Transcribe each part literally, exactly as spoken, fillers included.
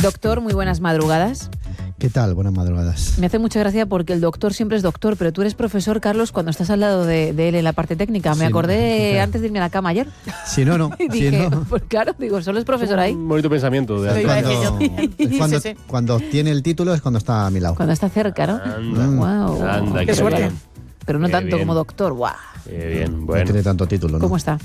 Doctor, muy buenas madrugadas. ¿Qué tal? Buenas madrugadas. Me hace mucha gracia porque el doctor siempre es doctor, pero tú eres profesor, Carlos, cuando estás al lado de, de él en la parte técnica. Me Sí, acordé claro. antes de irme a la cama ayer. Si no, no. Y Si dije, no. pues claro, digo, solo es profesor ahí. Un bonito pensamiento. De Es iba a cuando, decir yo. es cuando, Sí, sí. cuando tiene el título es cuando está a mi lado. Cuando está cerca, ¿no? Anda, Wow. anda, Qué qué suerte. bien. Pero no Qué tanto bien. como doctor. Guau. Qué bien, No bueno. tiene tanto título, ¿no? ¿Cómo está?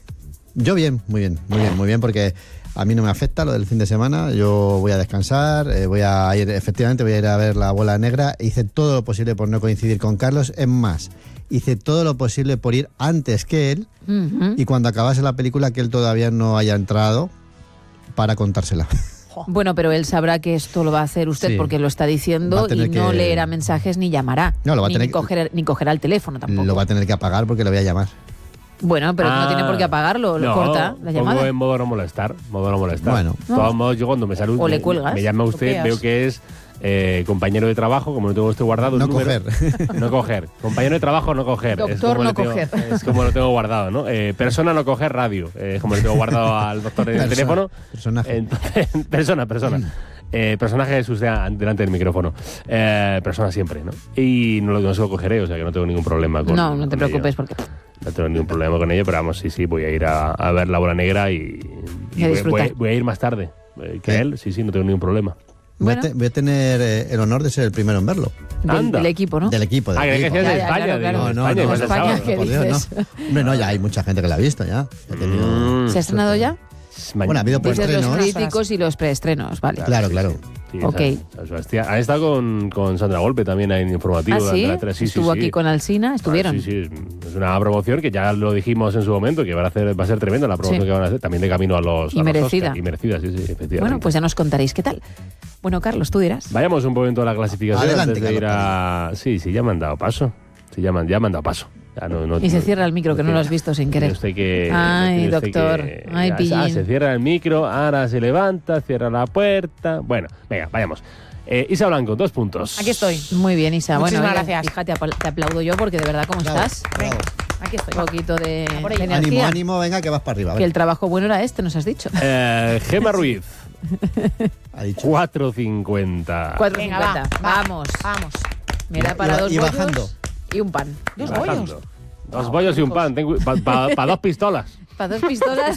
Yo bien, muy bien, muy bien, muy bien, porque a mí no me afecta lo del fin de semana. Yo voy a descansar, eh, voy a ir, efectivamente, voy a ir a ver La Bola Negra. Hice todo lo posible por no coincidir con Carlos. Es más, hice todo lo posible por ir antes que él Ujú. y cuando acabase la película que él todavía no haya entrado para contársela. Bueno, pero él sabrá que esto lo va a hacer usted Sí. porque lo está Va diciendo a tener y no que- leerá mensajes ni llamará. No, lo va a ni, tener ni que- coger, ni cogerá el teléfono tampoco. Lo va a tener que apagar porque le voy a llamar. Bueno, pero Ah, no tiene por qué apagarlo, lo no, corta la llamada. Pongo en modo no molestar. Modo no molestar. Bueno. De todos modos, yo cuando me saludo, O le me- cuelgas. me llama usted, Bloqueas. veo que es eh, compañero de trabajo, como no tengo usted guardado. el No número- coger. No coger. Compañero de trabajo, no coger. Es Doctor, como no lo tengo- coger. Es como lo tengo guardado, ¿no? Eh, persona, no coger, radio. Eh, es como lo tengo guardado al doctor en el Persona, teléfono. personaje. Entonces, persona, persona. Eh, personaje es usted a- delante del micrófono. Eh, persona siempre, ¿no? Y no lo, no se lo cogeré, o sea que no tengo ningún problema con No, no te con ello. preocupes porque... No tengo ningún problema con ello, pero vamos, sí, sí, voy a ir a, a ver La Bola Negra y, Y a voy, disfrutar. voy- voy a ir más tarde eh, que ¿Sí? él. Sí, sí, no tengo ningún problema. Voy, a Bueno. te- voy a tener eh, el honor de ser el primero en verlo. Del, Anda. del equipo, ¿no? Del equipo. Del Ah, que equipo. decías de Ya, ya, España. claro, digo, claro. No, no, España, no, pues no, el España, sábado. ¿qué por Dios, dices? no. Hombre, no, ya hay mucha gente que la ha visto ya. Ya ha tenido- Mm. ¿Se ha estrenado ya? Mañana- Bueno, ha habido Dices los preestrenos. críticos y los preestrenos, vale. Claro, claro. Sí, Ok. San- San Sebastián. Han estado con, con Sandra Golpe también en informativo. ¿Ah, sí? de la tele. Sí, sí, Estuvo sí. aquí con Alsina, estuvieron. Ah, sí, sí, es una promoción que ya lo dijimos en su momento, que va a, hacer, va a ser tremenda la promoción Sí. que van a hacer, también de camino a los, Y a los merecida. Oscar. Y merecida, sí, sí, efectivamente. Bueno, pues ya nos contaréis qué tal. Bueno, Carlos, tú dirás. Vayamos un momento a la clasificación Adelante, antes de ir Carlos a... Sí, sí, ya me han dado paso. Sí, ya me han, ya me han dado paso. Ya no, no- Y se no- cierra el micro, que no lo has visto sin querer. Tiene usted que- Ay, tiene usted doctor. que- Ay, ah, pillín. se cierra el micro, ahora se levanta, cierra la puerta. Bueno, venga, vayamos. Eh, Isa Blanco, dos puntos. Aquí estoy. Muy bien, Isa. Muchísimas bueno, oye, gracias. Fíjate, apl- te aplaudo yo porque de verdad, ¿cómo Bravo, estás? bravo. Aquí estoy. Un poquito de, por de ello. energía. Ánimo, ánimo, venga, que vas para arriba. Que venga. el trabajo bueno era este, nos has dicho. Eh, Gema Ruiz, Ha dicho. cuatro cincuenta. cuatro Venga, cincuenta. va, va. Vamos. Vamos. Me da para Y- dos y bollos bajando. y un pan. Dos Bajando. bollos. Dos bollos y un pan. Para dos pistolas. Para dos pistolas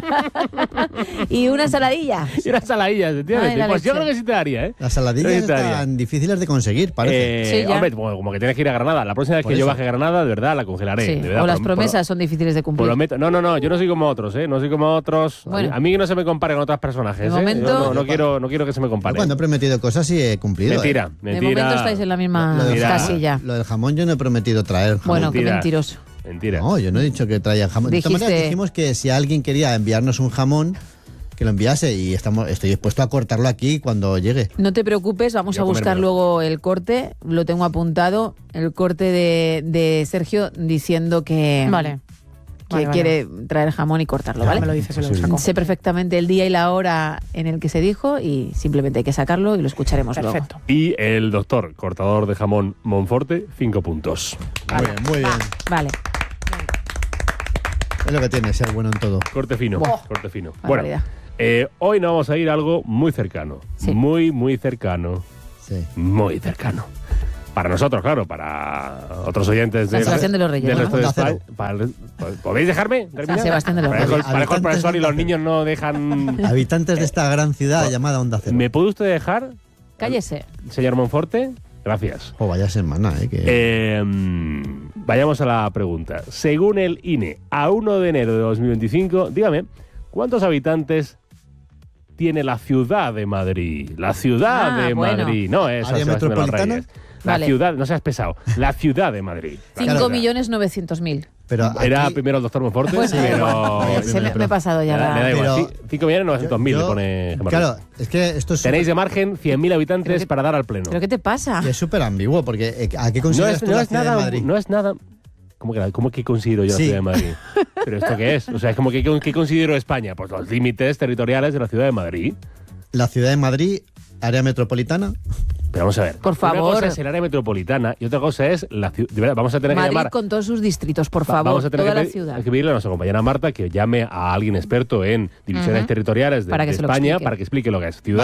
y una saladilla. Y una saladilla, efectivamente. Ay, la Pues yo leche. creo que sí te daría, ¿eh? Las saladillas Sí, te daría. están difíciles de conseguir, parece. Eh, Sí, ya. hombre, como, como que tienes que ir a Granada. La próxima vez Por que yo eso. baje a Granada, de verdad, la congelaré. Sí, de verdad, o las por- promesas son difíciles de por- cumplir. prometo- no, no, no, yo no soy como otros, ¿eh? No soy como otros. A mí- Bueno. A mí no se me compare con otros personajes, De ¿eh? momento- Yo no, no quiero, no quiero que se me Yo compare. cuando he prometido cosas sí he cumplido. Mentira, ¿eh? De mentira. momento estáis en la misma Lo del Mira. jamón- casilla. Lo del jamón yo no he prometido traer jamón. Bueno, qué Mentira. mentiroso. Mentira. No, yo no he dicho que traía jamón. De todas Dijiste- maneras, dijimos que si alguien quería enviarnos un jamón, que lo enviase y estamos, estoy dispuesto a cortarlo aquí cuando llegue. No te preocupes, vamos Voy a a buscar comérmelo. luego el corte. Lo tengo apuntado. El corte de, de Sergio diciendo que, Vale. que Vale, vale. quiere traer jamón y cortarlo, Ya ¿vale? me lo dices y lo Sí. saco. Sé perfectamente el día y la hora en el que se dijo y simplemente hay que sacarlo y lo escucharemos Perfecto. Y el doctor, cortador de jamón Monforte, cinco puntos. Muy bien, muy bien. luego. Vale. Es lo que tiene ser bueno en todo. Corte fino, Buah. corte fino. Bueno, Barbaridad. eh, hoy nos vamos a ir a algo muy cercano. Sí. Muy, muy cercano. Sí. Muy cercano. Para nosotros, claro, para otros oyentes San del- Sebastián de los Reyes, del ¿no? resto de Onda España. Cero. Para el- ¿Podéis dejarme terminar? San Sebastián de los Parejo- Reyes. parejo el profesor y los Habitantes de niños no dejan... Habitantes de esta gran ciudad llamada Onda Cero. ¿Me puede usted dejar, Cállese. señor Monforte? Gracias. Oh, vaya semana, ¿eh? Que... Eh, mm, vayamos a la pregunta. Según el I N E, a uno de enero de dos mil veinticinco, dígame, ¿cuántos habitantes tiene la ciudad de Madrid? La ciudad Ah, de bueno. Madrid. No es San ¿Área Sebastián de los metropolitana? Reyes. La Vale. ciudad, no seas pesado, la ciudad de Madrid. Claro. cinco millones novecientos mil. Pero Era aquí- primero el doctor Monforte, Bueno, pero... Vaya Se me, primero, me he pasado ya Me da, me da la... igual. Pero- cinco millones novecientos mil yo- le pone Gemma Claro, Ruiz. es que esto es Tenéis de súper- margen cien mil habitantes Pero que- para dar al pleno. ¿Pero qué te pasa? que es súper ambiguo, porque eh, ¿a qué No consideras es, tú no la es ciudad nada... de Madrid? No es nada... ¿Cómo que, ¿Cómo que considero yo la Sí. ciudad de Madrid? ¿Pero esto qué es? O sea, es como que ¿qué considero España? Pues los límites territoriales de la ciudad de Madrid. La ciudad de Madrid, área metropolitana. Pero vamos a ver. Por Una favor. cosa es el área metropolitana y otra cosa es la ciudad. De verdad, vamos a tener que Madrid llamar... con todos sus distritos, por Va- favor, vamos a tener toda que, la pe- ciudad. que pedirle a nuestra compañera Marta que llame a alguien experto en divisiones Ujú. territoriales de, Para que de se lo España explique. para que explique lo que es ciudad, Vale.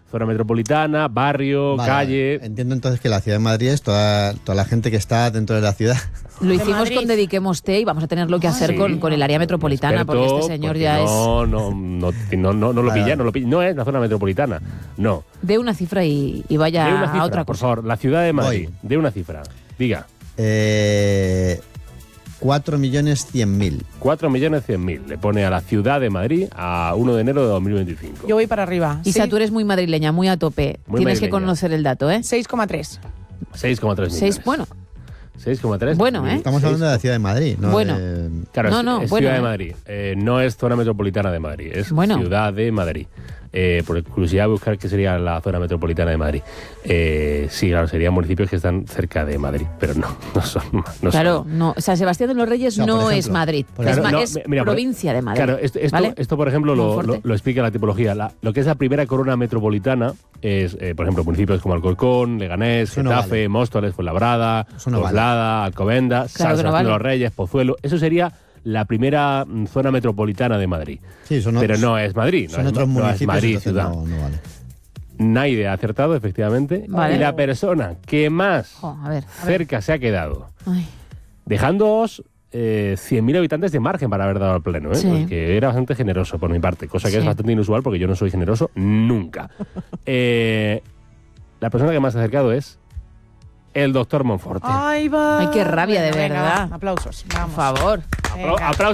zona metropolitana, barrio, Vale, calle. Entiendo entonces que la ciudad de Madrid es toda, toda la gente que está dentro de la ciudad. Lo De hicimos Madrid. con Dediquemos Té y vamos a tenerlo que hacer Sí. con, con el área metropolitana, Experto, porque este señor porque ya es... no, no, no, no, no, no lo Vale. pilla, no lo pilla. No es la zona metropolitana, no. De una cifra y, y vaya De una cifra, a otra por cosa. favor, la ciudad de Madrid. Voy. De una cifra. Diga. Eh, cuatro millones cien mil. cuatro millones cien mil. Le pone a la ciudad de Madrid a uno de enero de dos mil veinticinco. Yo voy para arriba. Isa, Sí, tú eres muy madrileña, muy a tope. Muy Tienes que madrileña. conocer el dato, ¿eh? seis coma tres. seis coma tres millones. Seis, bueno, seis coma tres. Bueno, ¿eh? Estamos hablando de la ciudad de Madrid, ¿no? Bueno. de- Claro, No, es, no, es bueno, Ciudad de ¿eh? Madrid. Eh, no es zona metropolitana de Madrid, es Bueno. Ciudad de Madrid. Eh, por curiosidad, buscar qué sería la zona metropolitana de Madrid. Eh, sí, claro, serían municipios que están cerca de Madrid, pero no, no son. No claro, son. no. San Sebastián de los Reyes O sea, por no ejemplo, es Madrid, por es, Claro, ma- no, es mi- mira, por- provincia de Madrid. Claro, esto, esto, ¿vale? esto, por ejemplo, lo, Monforte. lo- lo explica la tipología. La- lo que es la primera corona metropolitana es, eh, por ejemplo, municipios como Alcorcón, Leganés, Eso no Getafe, vale. Móstoles, Fuenlabrada, Eso no vale. Coslada, Alcobendas, San que no Sebastián vale. de los Reyes, Pozuelo. Eso sería la primera mm, zona metropolitana de Madrid. Sí, son Pero otros- no es Madrid, no Son es, otros no es municipios, Madrid entonces ciudad. no, no vale. Naide ha acertado, efectivamente. Vale. Y la persona que más Jo, a ver, a ver. cerca se ha quedado, Ay, dejándoos eh, cien mil habitantes de margen para haber dado al pleno, ¿eh? Sí. Pues que era bastante generoso por mi parte, cosa que Sí. es bastante inusual porque yo no soy generoso nunca. Eh, la persona que más se ha acercado es el doctor Monforte. Ay, va. Ay, qué rabia, de Venga, verdad. va, aplausos. por Vamos. favor. Apla- Venga. aplausos